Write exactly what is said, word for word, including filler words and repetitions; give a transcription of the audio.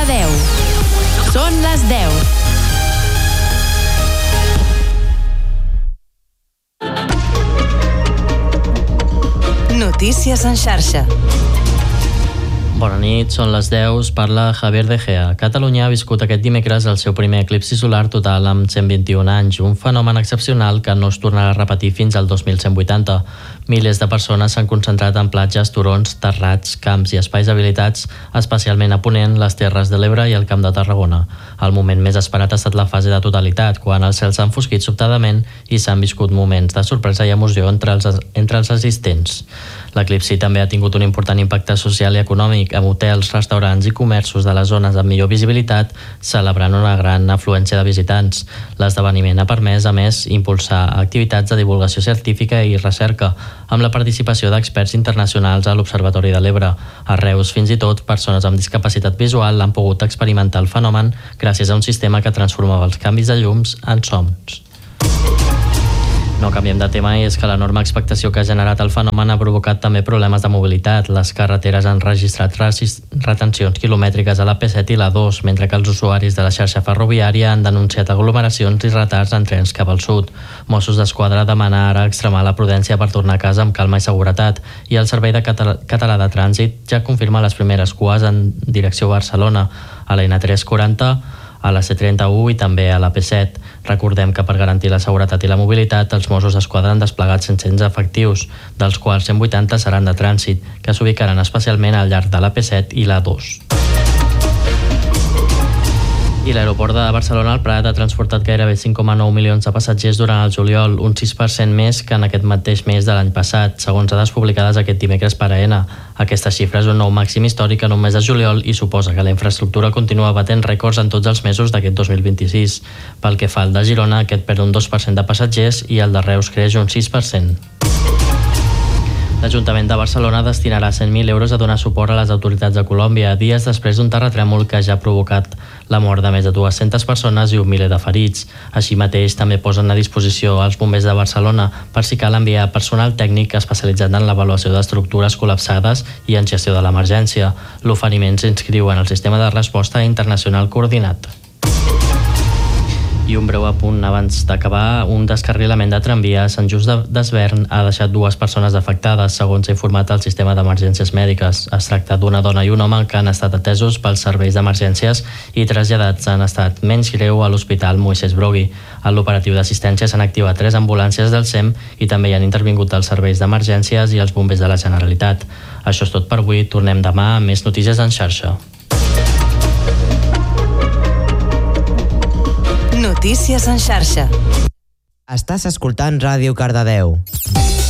Cardedeu. Són les deu. Notícies en xarxa. Bona nit, són les deu, parla Javier De Gea. Catalunya ha viscut aquest dimecres el seu primer eclipsi solar total amb cent vint-i-un anys, un fenomen excepcional que no es tornarà a repetir fins al dos mil cent vuitanta. Milers de persones s'han concentrat en platges, turons, terrats, camps i espais habilitats, especialment a Ponent, les Terres de l'Ebre i el Camp de Tarragona. El moment més esperat ha estat la fase de totalitat, quan els cels s'han enfosquit sobtadament i s'han viscut moments de sorpresa i emoció entre els, entre els assistents. L'eclipsi també ha tingut un important impacte social i econòmic, amb hotels, restaurants i comerços de les zones amb millor visibilitat celebrant una gran afluència de visitants. L'esdeveniment ha permès, a més, impulsar activitats de divulgació científica i recerca, amb la participació d'experts internacionals a l'Observatori de l'Ebre. A Reus, fins i tot, persones amb discapacitat visual han pogut experimentar el fenomen gràcies a un sistema que transformava els canvis de llums en sons. No canviem de tema i és que l'enorme expectació que ha generat el fenomen ha provocat també problemes de mobilitat. Les carreteres han registrat retencions quilomètriques a la P set i la dos, mentre que els usuaris de la xarxa ferroviària han denunciat aglomeracions i retards en trens cap al sud. Mossos d'Esquadra demana ara extremar la prudència per tornar a casa amb calma i seguretat, i el Servei de Català de Trànsit ja confirma les primeres cues en direcció a Barcelona, a la N tres quaranta, a la C trenta-u i també a la P set. Recordem que per garantir la seguretat i la mobilitat, els Mossos d'Esquadra han desplegat cinc-cents efectius, dels quals cent vuitanta seran de trànsit, que s'ubicaran especialment al llarg de la P set i la dos. I l'aeroport de Barcelona, el Prat, ha transportat gairebé cinc coma nou milions de passatgers durant el juliol, un sis per cent més que en aquest mateix mes de l'any passat, segons dades publicades aquest dimecres per A E N A. Aquesta xifra és un nou màxim històric en un mes de juliol i suposa que la infraestructura continua batent rècords en tots els mesos d'aquest dos mil vint-i-sis. Pel que fa al de Girona, aquest perd un dos per cent de passatgers i el de Reus creix un sis per cent. L'Ajuntament de Barcelona destinarà cent mil euros a donar suport a les autoritats de Colòmbia, dies després d'un terratrèmol que ja ha provocat la mort de més de dues-centes persones i un miler de ferits. Així mateix, també posen a disposició els bombers de Barcelona per si cal enviar personal tècnic especialitzat en l'avaluació d'estructures col·lapsades i en gestió de l'emergència. L'oferiment s'inscriu en el sistema de resposta internacional coordinat. I un breu apunt abans d'acabar, un descarrilament de tramvia a Sant Just d'Esvern ha deixat dues persones afectades, segons ha informat el sistema d'emergències mèdiques. Es tracta d'una dona i un home que han estat atesos pels serveis d'emergències i traslladats en estat menys greu a l'Hospital Moisès Brogui. A l'operatiu d'assistència s'han activat tres ambulàncies del S E M i també hi han intervingut els serveis d'emergències i els bombers de la Generalitat. Això és tot per avui. Tornem demà amb més notícies en xarxa. Notícies en xarxa. Estàs escoltant Ràdio Cardedeu.